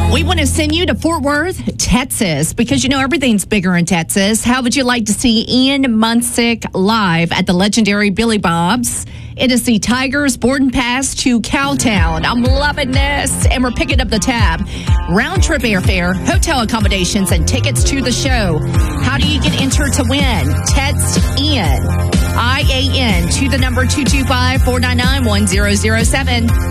We want to send you to Fort Worth, Texas, because everything's bigger in Texas. How would you like to see Ian Munsick live at the legendary Billy Bob's? It is the Tigers boarding pass to Cowtown. I'm loving this. And we're picking up the tab. Round trip airfare, hotel accommodations, and tickets to the show. How do you get entered to win? Text IAN, IAN, to the number 225-499-1007.